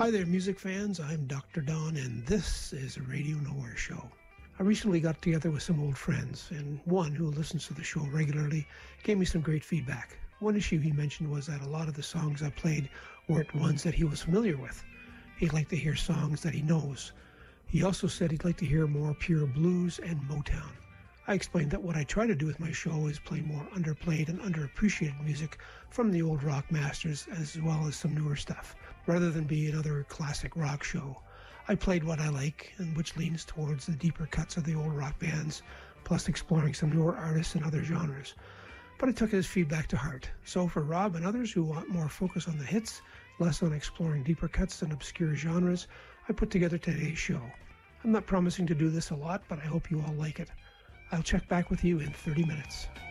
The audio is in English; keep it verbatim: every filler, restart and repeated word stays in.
Hi there, music fans. I'm Doctor Don, and this is a Radio Nowhere show. I recently got together with some old friends, and one who listens to the show regularly gave me some great feedback. One issue he mentioned was that a lot of the songs I played weren't ones that he was familiar with. He'd like to hear songs that he knows. He also said he'd like to hear more pure blues and Motown. I explained that what I try to do with my show is play more underplayed and underappreciated music from the old rock masters as well as some newer stuff, rather than be another classic rock show. I played what I like, and which leans towards the deeper cuts of the old rock bands, plus exploring some newer artists and other genres. But I took his feedback to heart. So for Rob and others who want more focus on the hits, less on exploring deeper cuts and obscure genres, I put together today's show. I'm not promising to do this a lot, but I hope you all like it. I'll check back with you in thirty minutes.